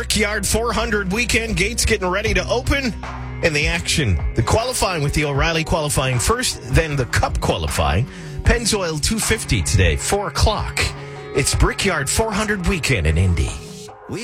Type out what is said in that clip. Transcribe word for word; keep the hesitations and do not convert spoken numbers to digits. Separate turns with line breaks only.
Brickyard four hundred weekend gates getting ready to open. And the action, the qualifying with the O'Reilly qualifying first, then the Cup qualifying. Pennzoil two fifty today, four o'clock. It's Brickyard four hundred weekend in Indy.